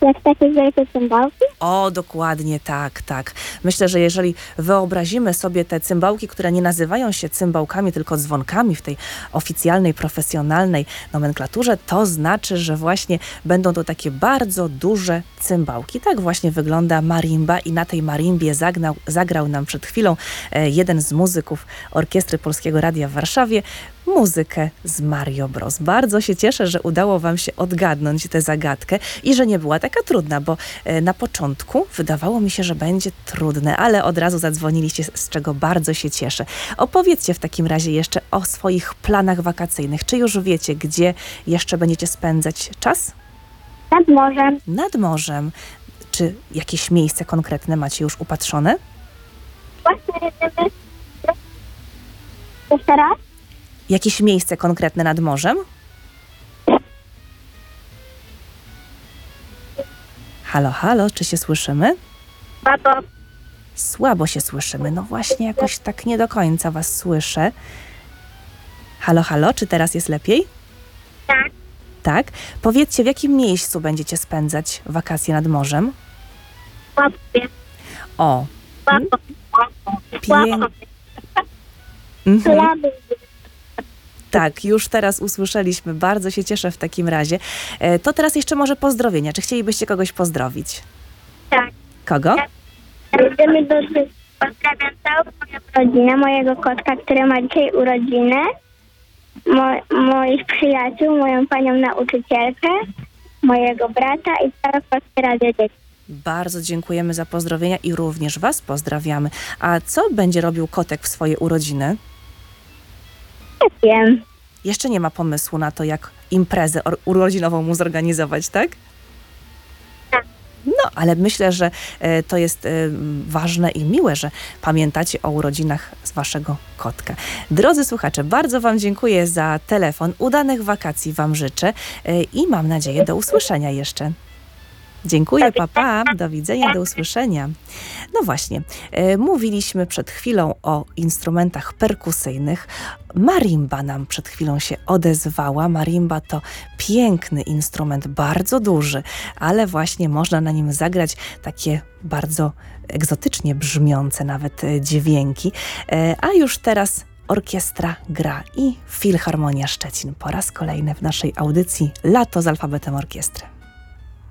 Jak takie wielkie cymbałki? O, dokładnie tak, tak. Myślę, że jeżeli wyobrazimy sobie te cymbałki, które nie nazywają się cymbałkami, tylko dzwonkami w tej oficjalnej, profesjonalnej nomenklaturze, to znaczy, że właśnie będą to takie bardzo duże cymbałki. Tak właśnie wygląda marimba i na tej marimbie zagrał nam przed chwilą jeden z muzyków Orkiestry Polskiego Radia w Warszawie muzykę z Mario Bros. Bardzo się cieszę, że udało wam się odgadnąć tę zagadkę i że nie była taka trudna, bo na początku wydawało mi się, że będzie trudne, ale od razu zadzwoniliście, z czego bardzo się cieszę. Opowiedzcie w takim razie jeszcze o swoich planach wakacyjnych. Czy już wiecie, gdzie jeszcze będziecie spędzać czas? Nad morzem. Nad morzem. Czy jakieś miejsce konkretne macie już upatrzone? Właśnie jedziemy. Jeszcze raz? Jakieś miejsce konkretne nad morzem? Halo, halo, czy się słyszymy? Babo. Słabo się słyszymy. No właśnie, jakoś tak nie do końca was słyszę. Halo, halo, czy teraz jest lepiej? Tak. Tak? Powiedzcie, w jakim miejscu będziecie spędzać wakacje nad morzem? Łapie. O, Babo. pięknie. Mhm. Laby. Tak, już teraz usłyszeliśmy. Bardzo się cieszę w takim razie. To teraz jeszcze może pozdrowienia. Czy chcielibyście kogoś pozdrowić? Tak. Kogo? Jedziemy do... Pozdrawiam całą moją rodzinę, mojego kotka, który ma dzisiaj urodziny, moich przyjaciół, moją panią nauczycielkę, mojego brata i całe Polskie Radio Dzieci. Bardzo dziękujemy za pozdrowienia i również was pozdrawiamy. A co będzie robił kotek w swoje urodziny? Nie wiem. Jeszcze nie ma pomysłu na to, jak imprezę urodzinową mu zorganizować, tak? Tak. No, ale myślę, że to jest ważne i miłe, że pamiętacie o urodzinach z waszego kotka. Drodzy słuchacze, bardzo wam dziękuję za telefon. Udanych wakacji wam życzę i mam nadzieję do usłyszenia jeszcze. Dziękuję, papa, do widzenia, do usłyszenia. No właśnie, mówiliśmy przed chwilą o instrumentach perkusyjnych. Marimba nam przed chwilą się odezwała. Marimba to piękny instrument, bardzo duży, ale właśnie można na nim zagrać takie bardzo egzotycznie brzmiące nawet dźwięki. A już teraz orkiestra gra i Filharmonia Szczecin po raz kolejny w naszej audycji Lato z alfabetem orkiestry.